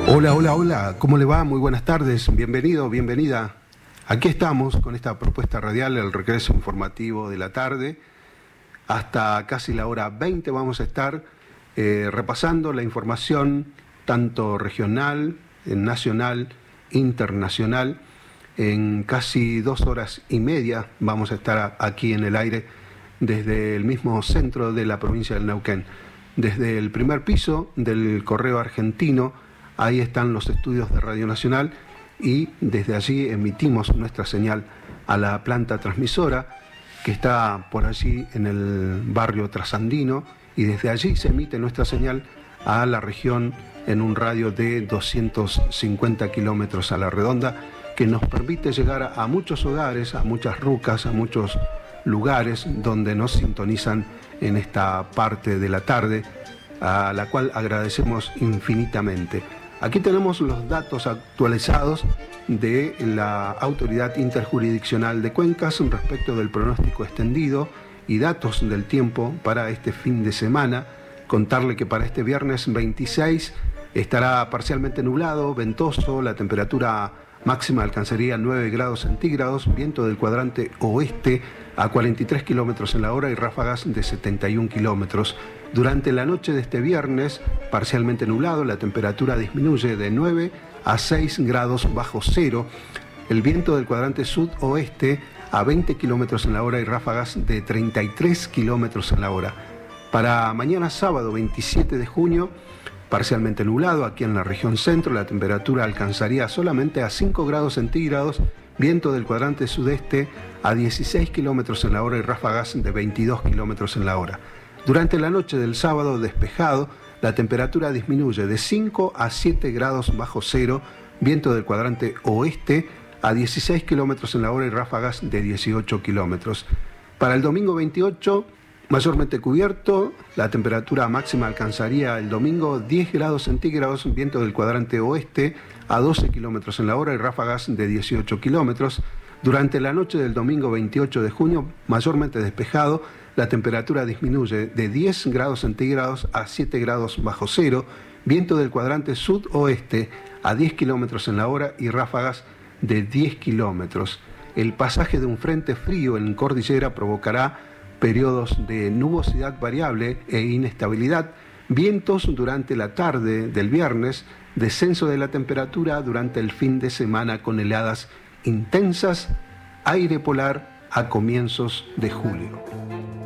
Hola, hola, hola, ¿cómo le va? Muy buenas tardes, bienvenido, bienvenida. Aquí estamos con esta propuesta radial, el regreso informativo de la tarde. Hasta casi la hora 20 vamos a estar repasando la información tanto regional, nacional, internacional. En casi 2 horas y media vamos a estar aquí en el aire desde el mismo centro de la provincia del Neuquén. Desde el primer piso del Correo Argentino, ahí están los estudios de Radio Nacional y desde allí emitimos nuestra señal a la planta transmisora que está por allí en el barrio trasandino, y desde allí se emite nuestra señal a la región en un radio de 250 kilómetros a la redonda, que nos permite llegar a muchos hogares, a muchas rucas, a muchos lugares donde nos sintonizan en esta parte de la tarde, a la cual agradecemos infinitamente. Aquí tenemos los datos actualizados de la Autoridad Interjurisdiccional de Cuencas respecto del pronóstico extendido y datos del tiempo para este fin de semana. Contarle que para este viernes 26 estará parcialmente nublado, ventoso, la temperatura máxima alcanzaría 9 grados centígrados, viento del cuadrante oeste a 43 kilómetros en la hora y ráfagas de 71 kilómetros. Durante la noche de este viernes, parcialmente nublado, la temperatura disminuye de 9 a 6 grados bajo cero. El viento del cuadrante sudoeste a 20 kilómetros en la hora y ráfagas de 33 kilómetros en la hora. Para mañana sábado 27 de junio, parcialmente nublado aquí en la región centro, la temperatura alcanzaría solamente a 5 grados centígrados, viento del cuadrante sudeste a 16 kilómetros en la hora y ráfagas de 22 kilómetros en la hora. Durante la noche del sábado despejado, la temperatura disminuye de 5 a 7 grados bajo cero, viento del cuadrante oeste a 16 kilómetros en la hora y ráfagas de 18 kilómetros. Para el domingo 28, mayormente cubierto, la temperatura máxima alcanzaría el domingo 10 grados centígrados, viento del cuadrante oeste a 12 kilómetros en la hora y ráfagas de 18 kilómetros. Durante la noche del domingo 28 de junio, mayormente despejado, la temperatura disminuye de 10 grados centígrados a 7 grados bajo cero, viento del cuadrante sudoeste a 10 kilómetros en la hora y ráfagas de 10 kilómetros. El pasaje de un frente frío en cordillera provocará periodos de nubosidad variable e inestabilidad, vientos durante la tarde del viernes, descenso de la temperatura durante el fin de semana con heladas intensas, aire polar a comienzos de julio.